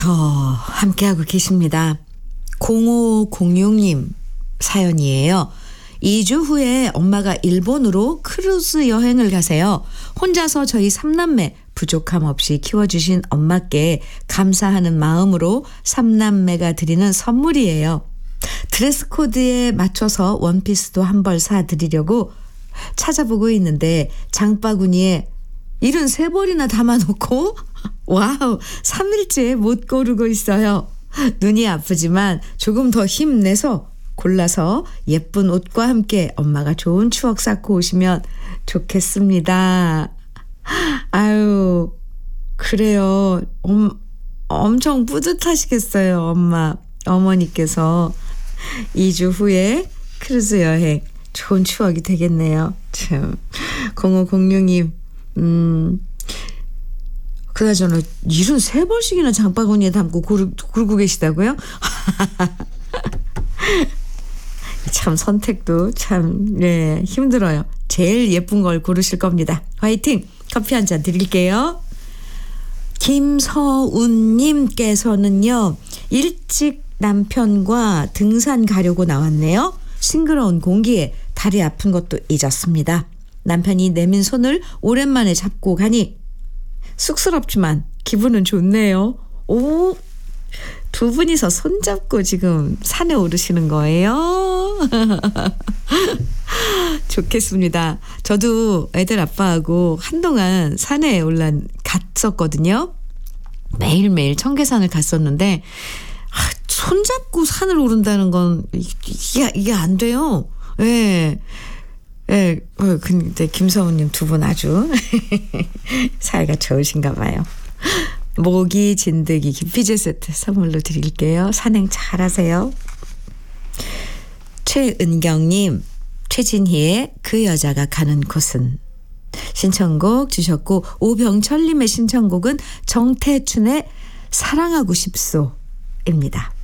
함께하고 계십니다. 0506님 사연이에요. 2주 후에 엄마가 일본으로 크루즈 여행을 가세요. 혼자서 저희 3남매 부족함 없이 키워주신 엄마께 감사하는 마음으로 3남매가 드리는 선물이에요. 드레스 코드에 맞춰서 원피스도 한 벌 사드리려고 찾아보고 있는데 장바구니에 73벌이나 담아놓고 와우 3일째 못 고르고 있어요. 눈이 아프지만 조금 더 힘내서 골라서 예쁜 옷과 함께 엄마가 좋은 추억 쌓고 오시면 좋겠습니다. 아유 그래요. 엄청 뿌듯하시겠어요. 어머니께서 2주 후에 크루즈 여행 좋은 추억이 되겠네요. 참 0506님 그나저나 73벌씩이나 장바구니에 담고 고르고 계시다고요? 참 선택도 참 힘들어요. 제일 예쁜 걸 고르실 겁니다. 화이팅! 커피 한 잔 드릴게요. 김서운님께서는요. 일찍 남편과 등산 가려고 나왔네요. 싱그러운 공기에 다리 아픈 것도 잊었습니다. 남편이 내민 손을 오랜만에 잡고 가니 쑥스럽지만 기분은 좋네요. 오, 두 분이서 손잡고 지금 산에 오르시는 거예요? 좋겠습니다. 저도 애들 아빠하고 한동안 산에 갔었거든요. 매일매일 청계산을 갔었는데 손잡고 산을 오른다는 건 이게 안 돼요. 예. 예, 근데 김서훈님 두 분 아주 사이가 좋으신가 봐요. 모기 진드기 기피제 세트 선물로 드릴게요. 산행 잘하세요. 최은경님, 최진희의 그 여자가 가는 곳은 신청곡 주셨고 오병철님의 신청곡은 정태춘의 사랑하고 싶소입니다.